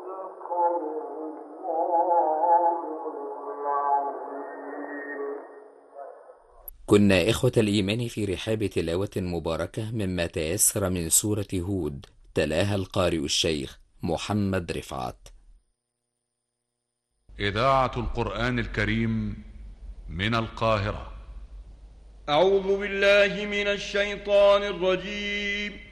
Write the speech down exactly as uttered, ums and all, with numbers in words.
كنا إخوة الإيمان في رحاب تلاوة مباركة مما تيسر من سورة هود، تلاها القارئ الشيخ محمد رفعت. إذاعة القرآن الكريم من القاهرة. أعوذ بالله من الشيطان الرجيم.